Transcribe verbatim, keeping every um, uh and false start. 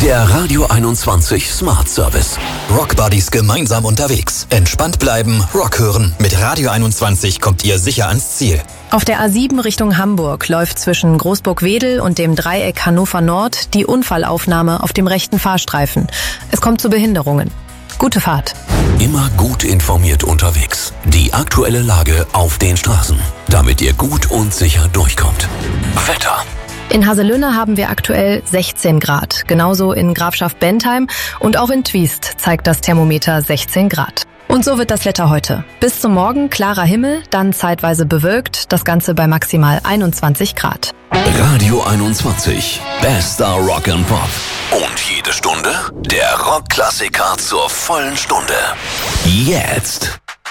Der Radio einundzwanzig Smart Service. Rock Buddies gemeinsam unterwegs. Entspannt bleiben, Rock hören. Mit Radio einundzwanzig kommt ihr sicher ans Ziel. Auf der A sieben Richtung Hamburg läuft zwischen Großburg-Wedel und dem Dreieck Hannover Nord die Unfallaufnahme auf dem rechten Fahrstreifen. Es kommt zu Behinderungen. Gute Fahrt. Immer gut informiert unterwegs. Die aktuelle Lage auf den Straßen, damit ihr gut und sicher durchkommt. Wetter. In Haselünne haben wir aktuell sechzehn Grad. Genauso in Grafschaft Bentheim und auch in Twiest zeigt das Thermometer sechzehn Grad. Und so wird das Wetter heute. Bis zum Morgen klarer Himmel, dann zeitweise bewölkt, das Ganze bei maximal einundzwanzig Grad. Radio einundzwanzig. Bester Rock and Pop. Und jede Stunde der Rockklassiker zur vollen Stunde. Jetzt.